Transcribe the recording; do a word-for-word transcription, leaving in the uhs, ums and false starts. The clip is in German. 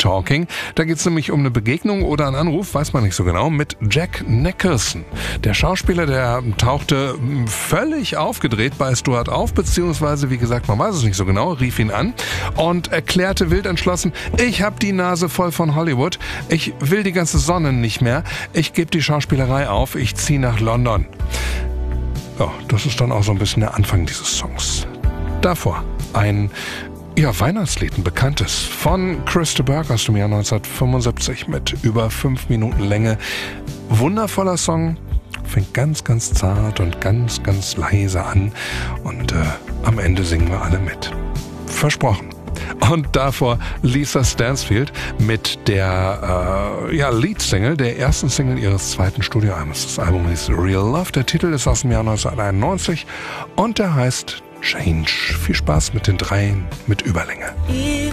Talking. Da geht es nämlich um eine Begegnung oder einen Anruf, weiß man nicht so genau, mit Jack Nicholson. Der Schauspieler, der tauchte völlig aufgedreht bei Stuart auf, beziehungsweise, wie gesagt, man weiß es nicht so genau, rief ihn an und erklärte wild entschlossen, ich habe die Nase voll von Hollywood, ich will die ganze Sonne nicht mehr, ich gebe die Schauspielerei auf, ich ziehe nach London. Ja, das ist dann auch so ein bisschen der Anfang dieses Songs. Davor ein ja, Weihnachtslied, ein bekanntes, von Chris de Burgh aus dem Jahr neunzehnhundertfünfundsiebzig mit über fünf Minuten Länge. Wundervoller Song, fängt ganz, ganz zart und ganz, ganz leise an und äh, am Ende singen wir alle mit. Versprochen. Und davor Lisa Stansfield mit der äh, ja, Leadsingle, der ersten Single ihres zweiten Studioalbums. Das Album hieß Real Love, der Titel ist aus dem Jahr neunzehnhunderteinundneunzig und der heißt Change. Viel Spaß mit den dreien mit Überlänge.